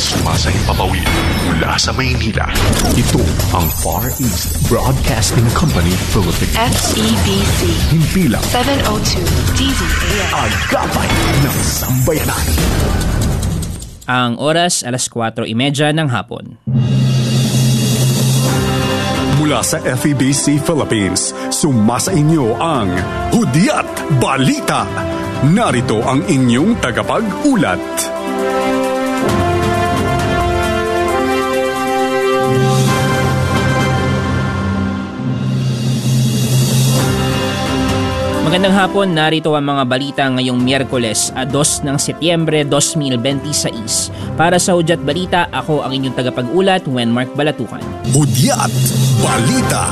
Sumasaimpapawid mula sa Maynila. Ito ang Far East Broadcasting Company Philippines. FEBC. Himpilang 702 DZAM. Agapay ng Sambayanan. Ang oras, 4:30 ng hapon. Mula sa FEBC Philippines, sumasa inyo ang Hudyat Balita. Narito ang inyong tagapag-ulat. Magandang hapon, narito ang mga balita ngayong Miyerkules, 2 ng Setyembre 2026. Para sa Hudyat Balita, ako ang inyong tagapag-ulat, Wenmark Balatukan. Hudyat Balita.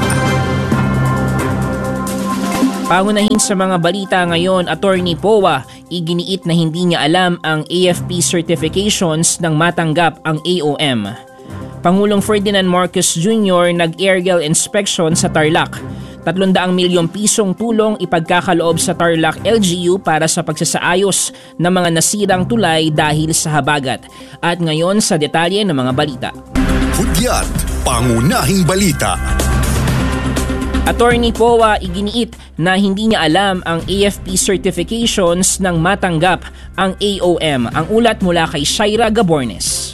Pangunahin sa mga balita ngayon, Attorney Powa, iginiit na hindi niya alam ang AFP certifications nang matanggap ang AOM. Pangulong Ferdinand Marcos Jr. nag-aerial inspection sa Tarlac. 300 milyong pisong tulong ipagkakaloob sa Tarlac LGU para sa pagsasaayos ng mga nasirang tulay dahil sa habagat. At ngayon sa detalye ng mga balita. Hudyat, pangunahing balita. Attorney Powa iginiit na hindi niya alam ang AFP certifications nang matanggap ang AOM. Ang ulat mula kay Shaira Gabornes.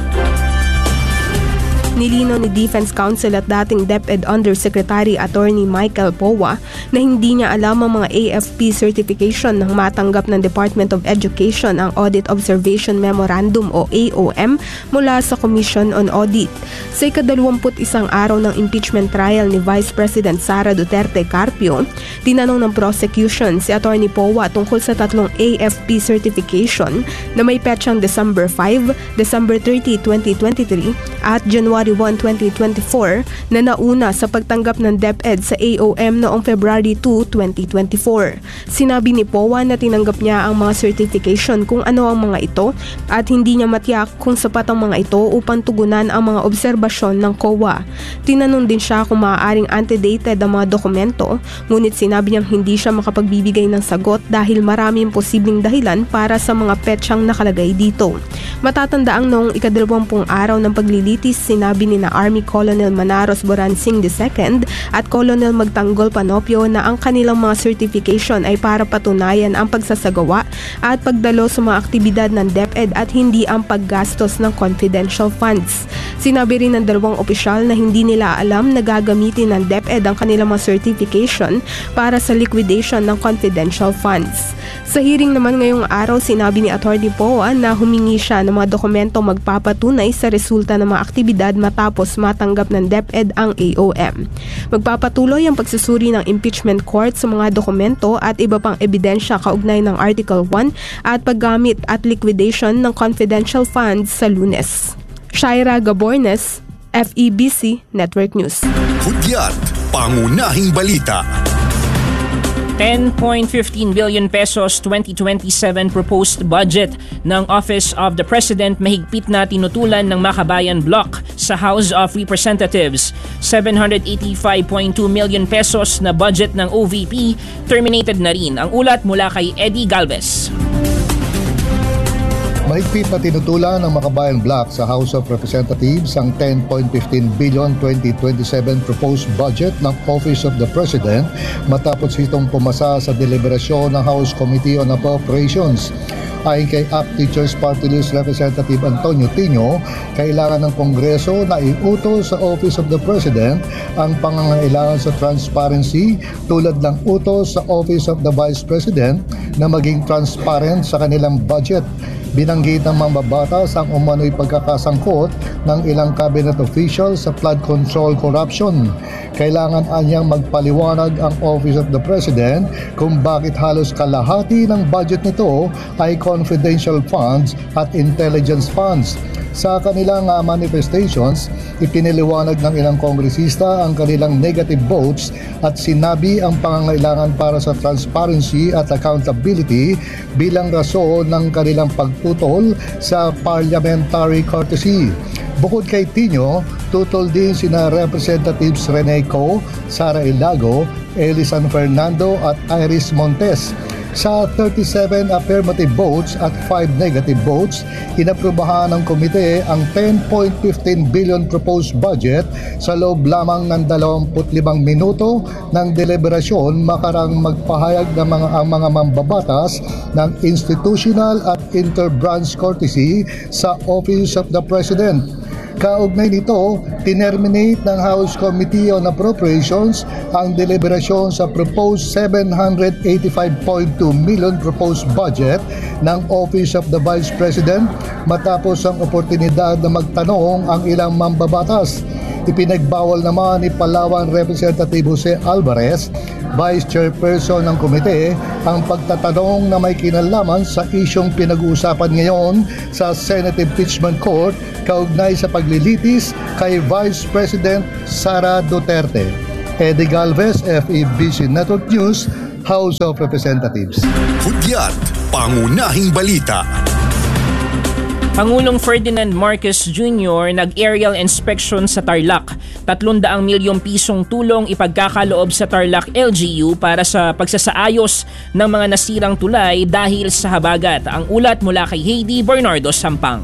Nilinaw ni Defense Counsel at dating DepEd Undersecretary Attorney Michael Powa na hindi niya alam ang mga AFP certification nang matanggap ng Department of Education ang Audit Observation Memorandum o AOM mula sa Commission on Audit. Sa ika-21 araw ng impeachment trial ni Vice President Sara Duterte Carpio, tinanong ng prosecution si Attorney Powa tungkol sa 3 AFP certification na may petsang December 5, December 30, 2023 at January 1, 2024 na nauna sa pagtanggap ng DepEd sa AOM noong February 2, 2024. Sinabi ni Powa na tinanggap niya ang mga certification kung ano ang mga ito at hindi niya matiyak kung sapat ang mga ito upang tugunan ang mga obserbasyon ng COA. Tinanong din siya kung maaaring antedated ang mga dokumento, ngunit sinabi niyang hindi siya makapagbibigay ng sagot dahil maraming posibleng dahilan para sa mga petsang nakalagay dito. Matatandaang noong ika-20 araw ng paglilitis, sinabi ni na Army Colonel Manaros Boransing II at Colonel Magtanggol Panopio na ang kanilang mga certification ay para patunayan ang pagsasagawa at pagdalo sa mga aktibidad ng DepEd at hindi ang paggastos ng confidential funds. Sinabi rin ng 2 opisyal na hindi nila alam na gagamitin ng DepEd ang kanilang mga certification para sa liquidation ng confidential funds. Sa hearing naman ngayong araw, sinabi ni Atty. Powa na humingi siya ng mga dokumento magpapatunay sa resulta ng mga aktibidad matapos matanggap ng DepEd ang AOM. Magpapatuloy ang pagsusuri ng impeachment court sa mga dokumento at iba pang ebidensya kaugnay ng Article 1 at paggamit at liquidation ng confidential funds sa Lunes. Shaira Gabornes, FEBC Network News. Hudyat, pangunahing balita. 10.15 billion pesos 2027 proposed budget ng Office of the President mahigpit na tinutulan ng Makabayan Bloc sa House of Representatives. 785.2 million pesos na budget ng OVP terminated na rin. Ang ulat mula kay Eddie Galvez. Mahigpit na tinutulan ng Makabayan Bloc sa House of Representatives ang 10.15 billion 2027 proposed budget ng Office of the President matapos itong pumasa sa deliberasyon ng House Committee on Appropriations. Ayon kay APT Teachers Party List Representative Antonio Tino, kailangan ng Kongreso na iutos sa Office of the President ang pangangailangan sa transparency tulad ng utos sa Office of the Vice President na maging transparent sa kanilang budget. Binanggit ng mambabatas ang umano'y pagkakasangkot ng ilang cabinet officials sa flood control corruption. Kailangan anyang magpaliwanag ang Office of the President kung bakit halos kalahati ng budget nito ay confidential funds at intelligence funds. Sa kanilang manifestations, ipiniliwanag ng ilang kongresista ang kanilang negative votes at sinabi ang pangangailangan para sa transparency at accountability bilang rason ng kanilang pagtutol sa parliamentary courtesy. Bukod kay Tino, tutol din sina Representatives Rene Co, Sara Ilago, Eli San Fernando at Iris Montes. Sa 37 affirmative votes at 5 negative votes, inaprubahan ng komite ang 10.15 billion proposed budget sa loob lamang ng 25 minuto ng deliberasyon makarang magpahayag ng ang mga mambabatas ng institutional at inter-branch courtesy sa Office of the President. Kaugnay nito, tinerminate ng House Committee on Appropriations ang deliberasyon sa proposed 785.2 million proposed budget ng Office of the Vice President matapos ang oportunidad na magtanong ang ilang mambabatas. Ipinagbawal naman ni Palawan Representative Jose Alvarez, Vice Chairperson ng komite, ang pagtatanong na may kinalaman sa isyong pinag-uusapan ngayon sa Senate Impeachment Court kaugnay sa paglilitis kay Vice President Sara Duterte. Eddie Galvez, FEBC Network News, House of Representatives. Hudyat, pangunahing balita. Pangulong Ferdinand Marcos Jr. nag-aerial inspection sa Tarlac. 300 milyong pisong tulong ipagkakaloob sa Tarlac LGU para sa pagsasaayos ng mga nasirang tulay dahil sa habagat. Ang ulat mula kay Heidi Bernardo Sampang.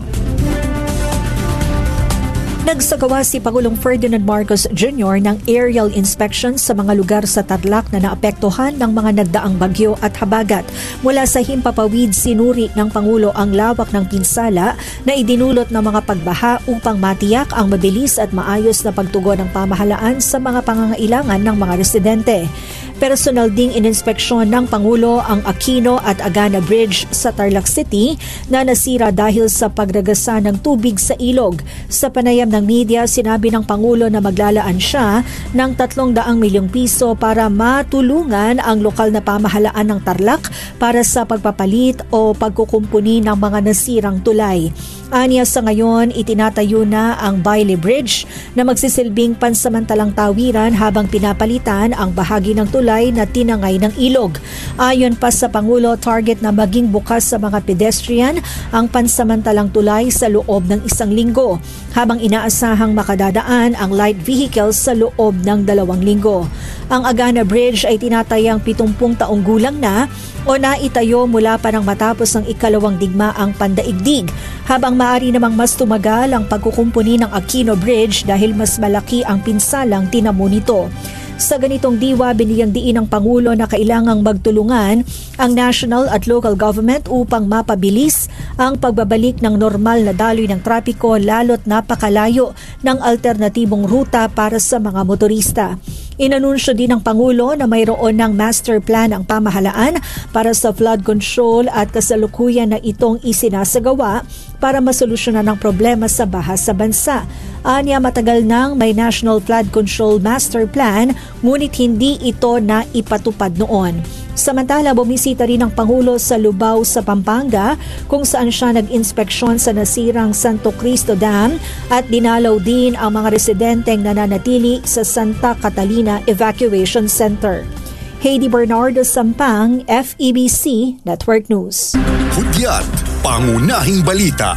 Nagsagawa si Pangulong Ferdinand Marcos Jr. ng aerial inspection sa mga lugar sa Tarlac na naapektuhan ng mga nagdaang bagyo at habagat. Mula sa himpapawid, sinuri ng Pangulo ang lawak ng pinsala na idinulot ng mga pagbaha upang matiyak ang mabilis at maayos na pagtugon ng pamahalaan sa mga pangangailangan ng mga residente. Personal ding ininspeksyon ng Pangulo ang Aquino at Agana Bridge sa Tarlac City na nasira dahil sa pagragasa ng tubig sa ilog. Sa panayam ng media, sinabi ng Pangulo na maglalaan siya ng 300 milyong piso para matulungan ang lokal na pamahalaan ng Tarlac para sa pagpapalit o pagkukumpuni ng mga nasirang tulay. Aniya sa ngayon, itinatayo na ang Bailey Bridge na magsisilbing pansamantalang tawiran habang pinapalitan ang bahagi ng tulay na tinangay ng ilog. Ayon pa sa Pangulo, target na maging bukas sa mga pedestrian ang pansamantalang tulay sa loob ng 1 linggo, habang inaasahang makadadaan ang light vehicles sa loob ng 2 linggo. Ang Agana Bridge ay tinatayang 70 taong gulang na o naitayo mula pa nang matapos ang ikalawang digmaang pandaigdig, habang maaari namang mas tumagal ang pagkukumpuni ng Aquino Bridge dahil mas malaki ang pinsalang tinamo nito. Sa ganitong diwa, binigyang diin ng Pangulo na kailangang magtulungan ang national at local government upang mapabilis ang pagbabalik ng normal na daloy ng trapiko, lalo't napakalayo ng alternatibong ruta para sa mga motorista. Inanunsyo din ng Pangulo na mayroon ng master plan ang pamahalaan para sa flood control at kasalukuyan na itong isinasagawa para masolusyonan ang problema sa baha sa bansa. Aniya, matagal nang may National Flood Control Master Plan, ngunit hindi ito na ipatupad noon. Samantala, bumisita rin ang Pangulo sa Lubao sa Pampanga kung saan siya nag-inspeksyon sa nasirang Santo Cristo Dam at dinalaw din ang mga residenteng nananatili sa Santa Catalina Evacuation Center. Heidi Bernardo Sampang, FEBC Network News. Hudyat, pangunahing balita.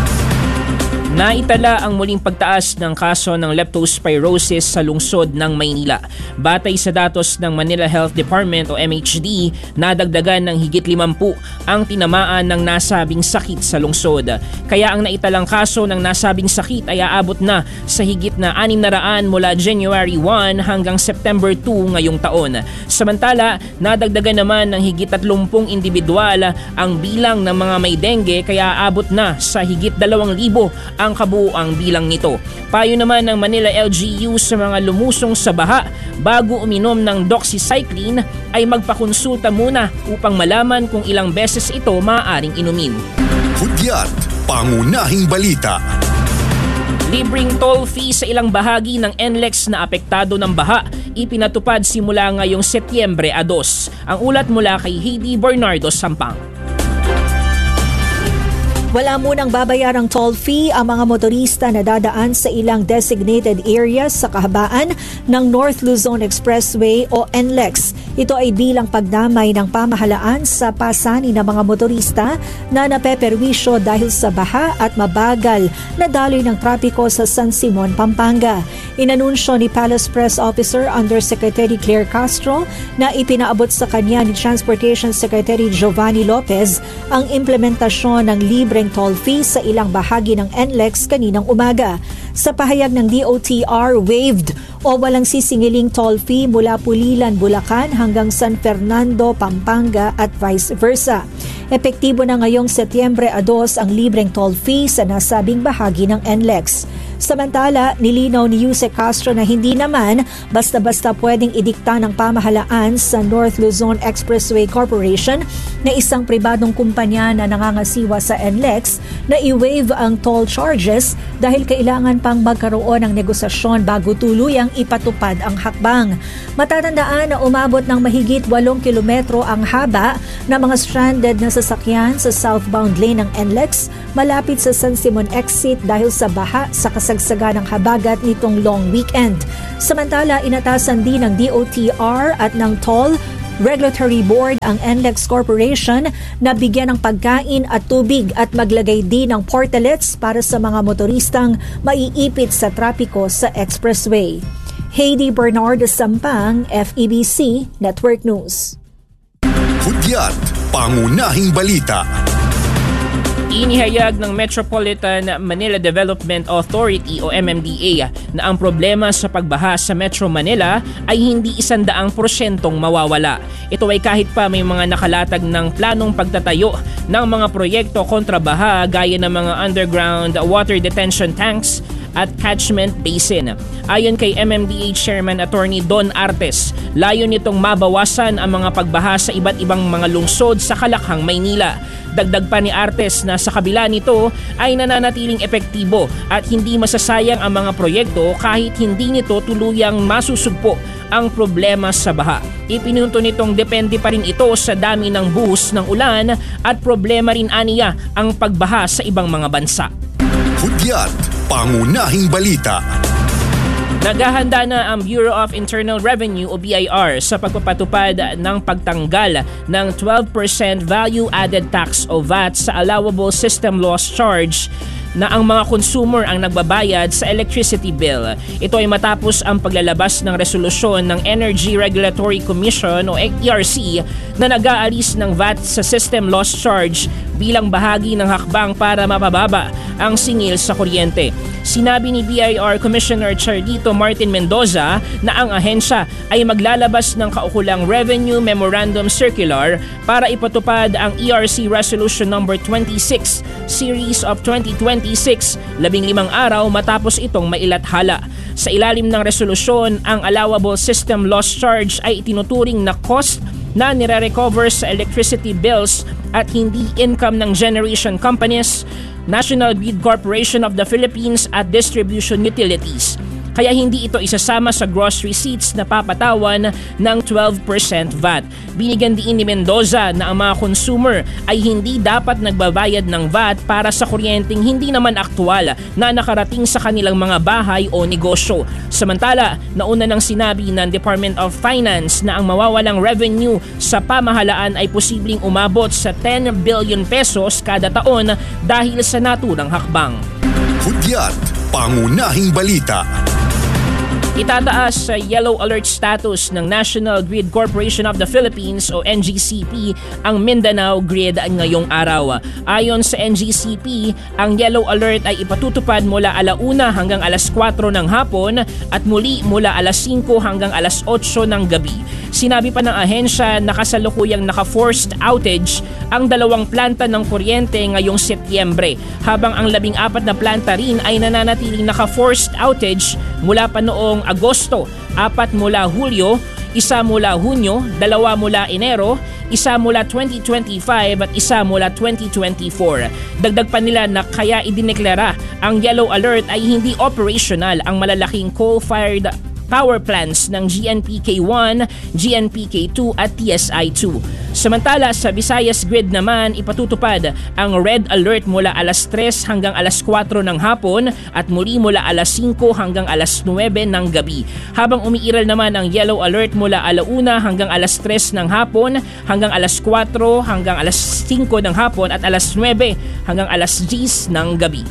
Naitala ang muling pagtaas ng kaso ng leptospirosis sa lungsod ng Maynila. Batay sa datos ng Manila Health Department o MHD, nadagdagan ng higit 50 ang tinamaan ng nasabing sakit sa lungsod. Kaya ang naitalang kaso ng nasabing sakit ay aabot na sa higit na 600 mula January 1 hanggang September 2 ngayong taon. Samantala, nadagdagan naman ng higit 30 individual ang bilang ng mga may dengue, kaya aabot na sa higit 2,000 ang kabuuang bilang nito. Payo naman ng Manila LGU sa mga lumusong sa baha, bago uminom ng doxycycline ay magpakonsulta muna upang malaman kung ilang beses ito maaaring inumin. Hudyat, pangunahing balita. Libreng toll fee sa ilang bahagi ng NLEX na apektado ng baha ipinatupad simula ngayong Setyembre 2. Ang ulat mula kay Heidi Bernardo Sampang. Wala munang babayarang toll fee ang mga motorista na dadaan sa ilang designated areas sa kahabaan ng North Luzon Expressway o NLEX. Ito ay bilang pagdamay ng pamahalaan sa pasani ng mga motorista na napeperwisyo dahil sa baha at mabagal na daloy ng trapiko sa San Simon, Pampanga. Inanunsyo ni Palace Press Officer Undersecretary Claire Castro na ipinaabot sa kanya ni Transportation Secretary Giovanni Lopez ang implementasyon ng libreng toll fee sa ilang bahagi ng NLEX kaninang umaga. Sa pahayag ng DOTR, waived o walang sisingiling toll fee mula Pulilan, Bulacan hanggang San Fernando, Pampanga at vice versa. Epektibo na ngayong Setyembre 2 ang libreng toll fee sa nasabing bahagi ng NLEX. Samantala, nilinaw ni Yuse Castro na hindi naman basta-basta pwedeng idikta ng pamahalaan sa North Luzon Expressway Corporation na isang pribadong kumpanya na nangangasiwa sa NLEX na i-waive ang toll charges dahil kailangan pang magkaroon ng negosasyon bago tuluyang ipatupad ang hakbang. Matatandaan na umabot ng mahigit 8 kilometro ang haba ng mga stranded na sasakyan sa southbound lane ng NLEX malapit sa San Simon exit dahil sa baha sa kasagsagan ng habagat nitong long weekend. Samantala, inatasan din ng DOTR at ng Toll Regulatory Board ang NLEX Corporation na bigyan ng pagkain at tubig at maglagay din ng portalets para sa mga motoristang maiipit sa trapiko sa expressway. Heidi Bernardo Sampang, FEBC Network News. Hudyat, pangunahing balita. Inihayag ng Metropolitan Manila Development Authority o MMDA na ang problema sa pagbaha sa Metro Manila ay hindi 100% mawawala. Ito ay kahit pa may mga nakalatag ng planong pagtatayo ng mga proyekto kontra baha gaya ng mga underground water detention tanks at catchment basin. Ayon kay MMDA Chairman Attorney Don Artes, layon nitong mabawasan ang mga pagbaha sa iba't ibang mga lungsod sa Kalakhang, Maynila. Dagdag pa ni Artes na sa kabila nito ay nananatiling epektibo at hindi masasayang ang mga proyekto kahit hindi nito tuluyang masusugpo ang problema sa baha. Ipinunto nitong depende pa rin ito sa dami ng buhos ng ulan at problema rin aniya ang pagbaha sa ibang mga bansa. Hudyat, pangunahing balita. Naghahanda na ang Bureau of Internal Revenue o BIR sa pagpapatupad ng pagtanggal ng 12% value-added tax o VAT sa allowable system loss charge na ang mga consumer ang nagbabayad sa electricity bill. Ito ay matapos ang paglalabas ng resolusyon ng Energy Regulatory Commission o ERC na nag-aalis ng VAT sa system loss charge bilang bahagi ng hakbang para mapababa ang singil sa kuryente. Sinabi ni BIR Commissioner Charlito Martin Mendoza na ang ahensya ay maglalabas ng kaukulang Revenue Memorandum Circular para ipatupad ang ERC Resolution No. 26 Series of 2026, 15 araw matapos itong mailathala. Sa ilalim ng resolusyon, ang allowable system loss charge ay itinuturing na cost na nire-recover sa electricity bills at hindi income ng generation companies, National Grid Corporation of the Philippines at distribution utilities. Kaya hindi ito isasama sa gross receipts na papatawan ng 12% VAT. Binigyan din ni Mendoza na ang mga consumer ay hindi dapat nagbabayad ng VAT para sa kuryenteng hindi naman aktual na nakarating sa kanilang mga bahay o negosyo. Samantala, nauna nang sinabi ng Department of Finance na ang mawawalang revenue sa pamahalaan ay posibleng umabot sa 10 billion pesos kada taon dahil sa naturang hakbang. Hudyat, pangunahing balita. Itataas sa yellow alert status ng National Grid Corporation of the Philippines o NGCP ang Mindanao Grid ngayong araw. Ayon sa NGCP, ang yellow alert ay ipatutupad mula 1:00 hanggang 4:00 ng hapon at muli mula 5:00 hanggang 8:00 ng gabi. Sinabi pa ng ahensya na kasalukuyang naka-forced outage ang 2 planta ng kuryente ngayong Setyembre, habang ang 14 na planta rin ay nananatiling naka-forced outage mula pa noong Agosto, 4 mula Hulyo, 1 mula Hunyo, 2 mula Enero, 1 mula 2025 at 1 mula 2024. Dagdag pa nila na kaya idineklara ang yellow alert ay hindi operational ang malalaking coal-fired power plants ng GNPK1, GNPK2 at TSI2. Samantala sa Visayas Grid naman ipatutupad ang red alert mula alas 3 hanggang alas 4 ng hapon at muli mula alas 5 hanggang alas 9 ng gabi. Habang umiiral naman ang yellow alert mula alauna hanggang alas 3 ng hapon hanggang alas 4 hanggang alas 5 ng hapon at alas 9 hanggang alas 10 ng gabi.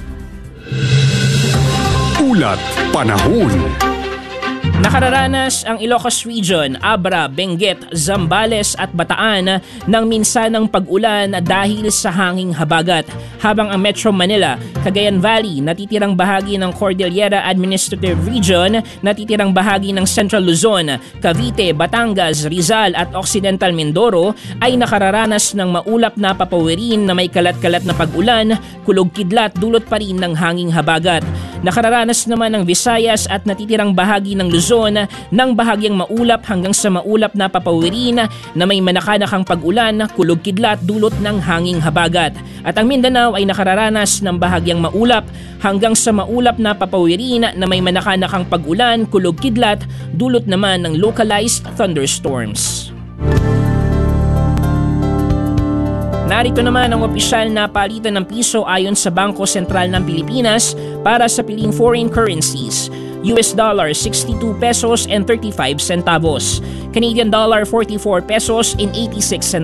Ulat Panahon. Nakararanas ang Ilocos Region, Abra, Benguet, Zambales at Bataan ng minsanang pag-ulan dahil sa hanging habagat. Habang ang Metro Manila, Cagayan Valley, natitirang bahagi ng Cordillera Administrative Region, natitirang bahagi ng Central Luzon, Cavite, Batangas, Rizal at Occidental Mindoro ay nakararanas ng maulap na papawirin na may kalat-kalat na pag-ulan, kulog-kidlat dulot pa rin ng hanging habagat. Nakararanas naman ng Visayas at natitirang bahagi ng Luzon ng bahagyang maulap hanggang sa maulap na papawirin na may manakanakang pag-ulan, kulog-kidlat dulot ng hanging habagat. At ang Mindanao ay nakararanas ng bahagyang maulap hanggang sa maulap na papawirin na may manakanakang pag-ulan, kulog-kidlat dulot naman ng localized thunderstorms. Narito naman ang opisyal na palitan ng piso ayon sa Bangko Sentral ng Pilipinas para sa piling foreign currencies. US dollar 62 pesos and 35 centavos. Canadian dollar 44 pesos and 86 centavos.